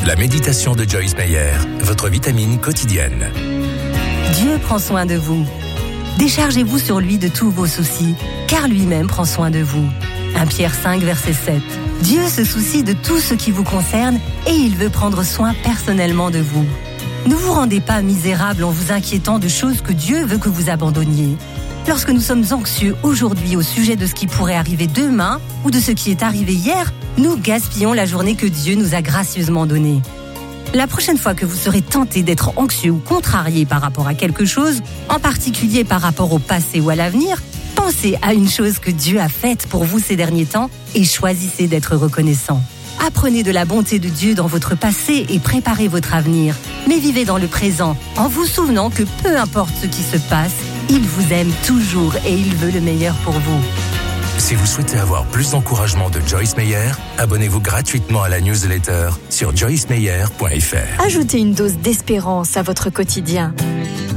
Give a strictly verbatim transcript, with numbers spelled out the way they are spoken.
La méditation de Joyce Meyer, votre vitamine quotidienne. Dieu prend soin de vous. Déchargez-vous sur lui de tous vos soucis, car lui-même prend soin de vous. premier Pierre cinq, verset sept. Dieu se soucie de tout ce qui vous concerne et il veut prendre soin personnellement de vous. Ne vous rendez pas misérable en vous inquiétant de choses que Dieu veut que vous abandonniez. Lorsque nous sommes anxieux aujourd'hui au sujet de ce qui pourrait arriver demain ou de ce qui est arrivé hier, nous gaspillons la journée que Dieu nous a gracieusement donnée. La prochaine fois que vous serez tenté d'être anxieux ou contrarié par rapport à quelque chose, en particulier par rapport au passé ou à l'avenir, pensez à une chose que Dieu a faite pour vous ces derniers temps et choisissez d'être reconnaissant. Apprenez de la bonté de Dieu dans votre passé et préparez votre avenir. Mais vivez dans le présent en vous souvenant que peu importe ce qui se passe, il vous aime toujours et il veut le meilleur pour vous. Si vous souhaitez avoir plus d'encouragement de Joyce Meyer, abonnez-vous gratuitement à la newsletter sur joyce meyer point f r. Ajoutez une dose d'espérance à votre quotidien.